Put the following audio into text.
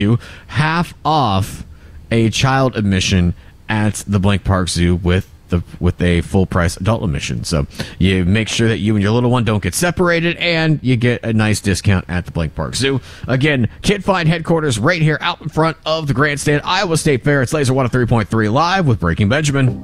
you half off a child admission at the Blank Park Zoo with a full price adult admission. So you make sure that you and your little one don't get separated, and you get a nice discount at the Blank Park Zoo. Again, Kid Find headquarters right here out in front of the grandstand, Iowa State Fair. It's Laser 103.3 live with Breaking Benjamin.